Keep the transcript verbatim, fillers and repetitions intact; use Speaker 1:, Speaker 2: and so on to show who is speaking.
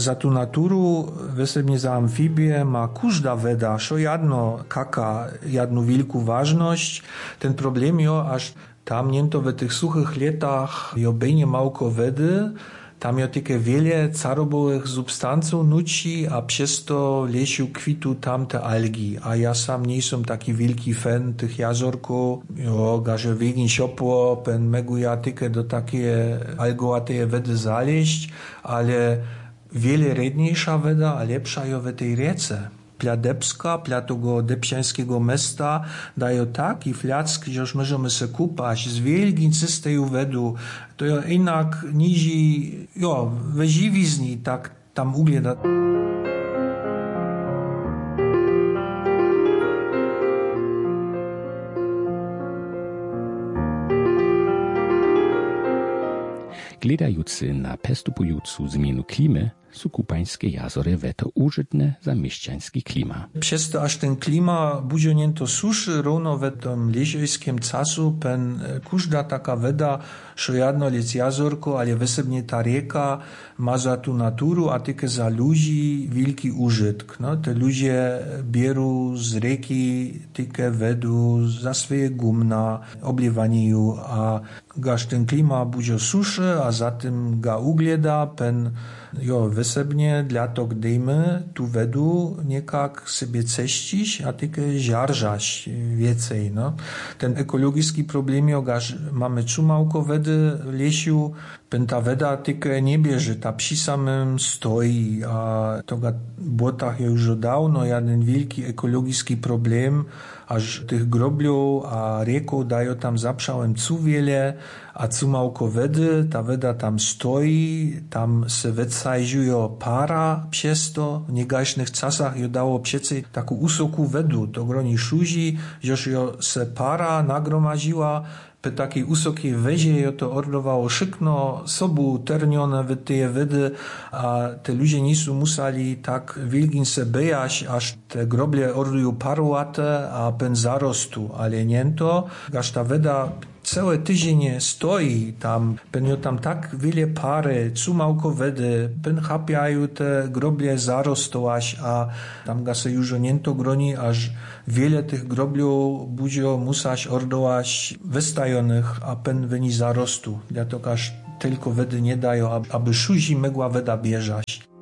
Speaker 1: za tu naturu, wesebnie za amfibię, ma każda weda, що jadno kaka, jadnu wielką ważność. Ten problem jo, aż tam niento w tych suchych latach jo bejnie małko wedy, tam jo takie wiele carobowych substanców nuci, a przez to lesiu kwitu tam te algi. A ja sam nie jestem taki wielki fan tych jazorków. Jo, gaże wegin siopło, pen megu ja tykę do takie algowateje wedy zaleść, ale wiele redniejsza weda, a lepsza jo w tej riece. Pля Debska, pля tego debsiańskiego mesta dają taki flack, że już możemy se kupać z wielkim czystej wedu. To jo jednak nizi, jo, we živizni tak tam ugleda.
Speaker 2: Gledający na postępującą zmianę klimy, są kupańskie jazory weto użytne za mieszczański klima.
Speaker 1: Przez to aż ten klima budzionięto suszy, równo w tym leżejskim czasu, pen każda taka weda, że jedno lec jazorko, ale wysebnie ta rieka ma za tu naturu, a tylko za ludzi wielki użytk. No, te ludzie bierą z rieki tylko wedu za swoje gumna, obliewanie ju, a gaż ten klima budzio suszy, a zatem ga ugleda, pen jo, wysebnie dla to gdyjmy tu wedu niekak sobie ceścić, a tylko żarżać więcej, no. Ten ekologiczny problem, jo, gaż mamy czumałko wedy w lesiu, pen ta weda tylko nie bierze, ta przy samym stoi, a to ga błotach jo już dawno, jeden wielki ekologiczny problem, aż tych grobliów a rieków dają tam zaprzałem cu wiele, a cu małko wedy, ta weda tam stoi, tam se wecajżują para przez to, w niegaśnych czasach jo dało przecie taką usoku wedu, to groni szuzi, żeż jo se para nagromadziła, po takiej usokiej wezie jo to ordowało szykno, sobu ternione w te wedy, a te ludzie nisu musali tak wielgin se bejać, aż te groble ordują parłate, a pen zarostu, ale nie to, aż ta weda całe tydzienie stoi tam, pen jo tam tak wiele pary, cu małko wedy, pen chapiają te groble zarostować, a tam ga se już nie to groni, aż wiele tych grobliów budzio musać ordować wystajonych, a pen wyni zarostu. Dlatego aż tylko wedy nie dają, aby szuzi mogła weda bieżać.